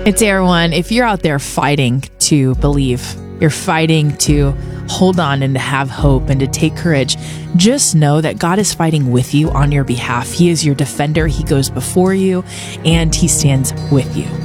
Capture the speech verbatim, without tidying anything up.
It's Erwan. If you're out there fighting to believe, you're fighting to hold on and to have hope and to take courage, just know that God is fighting with you on your behalf. He is your defender. He goes before you and he stands with you.